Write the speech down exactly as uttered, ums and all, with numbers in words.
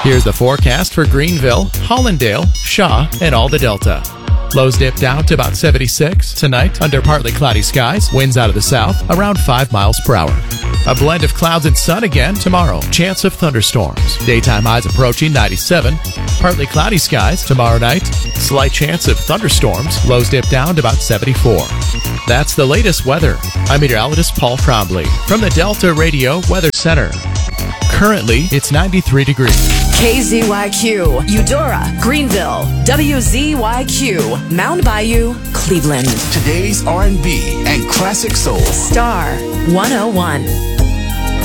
Here's the forecast for Greenville, Hollandale, Shaw, and all the Delta. Lows dip down to about seventy-six. Tonight, under partly cloudy skies, winds out of the south, around five miles per hour. A blend of clouds and sun again tomorrow. Chance of thunderstorms. Daytime highs approaching ninety-seven. Partly cloudy skies tomorrow night. Slight chance of thunderstorms. Lows dip down to about seventy-four. That's the latest weather. I'm meteorologist Paul Trombley from the Delta Radio Weather Center. Currently, it's ninety-three degrees. K Z Y Q, Eudora, Greenville, W Z Y Q, Mound Bayou, Cleveland. Today's R and B and classic soul. Star one oh one.